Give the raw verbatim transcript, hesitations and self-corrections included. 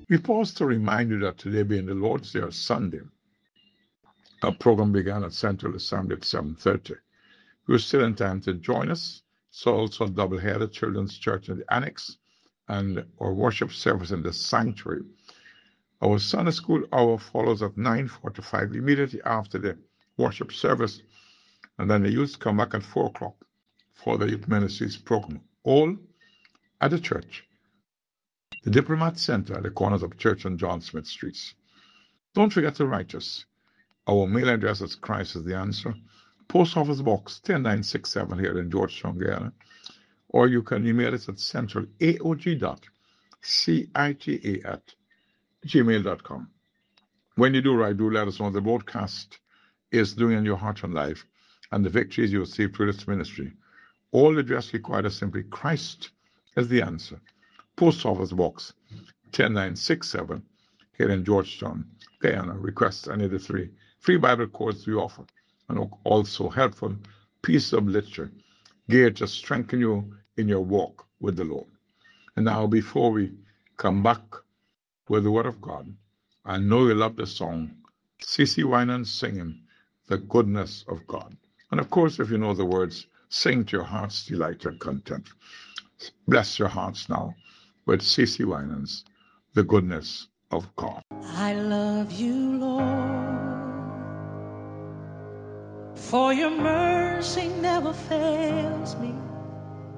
We pause to remind you that today being the Lord's Day, Sunday, our program began at Central Assembly at seven thirty. You're still in time to join us. So also double-headed Children's Church in the Annex and our worship service in the sanctuary. Our Sunday school hour follows at nine forty-five, immediately after the worship service, and then the youth come back at four o'clock for the Youth Ministries program, all at the church, the Diplomat Center at the corners of Church and John Smith Streets. Don't forget to write us. Our mail address is Christ is the Answer, Post Office Box one zero nine six seven here in Georgetown, Guyana, or you can email us at centralaog dot cita at gmail dot com. When you do write, do let us know the broadcast is doing in your heart and life and the victories you receive through this ministry. All the address required is simply Christ is the Answer, Post Office Box one zero nine six seven here in Georgetown, Guyana. Request any of the three free Bible courses we offer, and also helpful pieces of literature geared to strengthen you in your walk with the Lord. And now, before we come back with the Word of God, I know you love the song C C Winans singing The Goodness of God. And of course, if you know the words, sing to your heart's delight and content. Bless your hearts now with C C Winans, The Goodness of God. I love you, Lord, for your mercy never fails me.